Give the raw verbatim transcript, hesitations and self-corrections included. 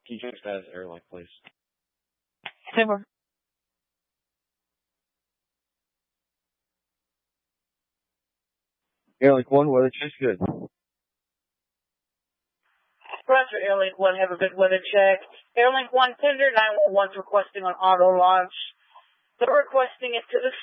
Can you check status Airlink, please? Super. Airlink one, weather check's good. Roger, Airlink one, have a good weather check. Airlink one, tender nine one one's requesting on auto launch. They're requesting it to the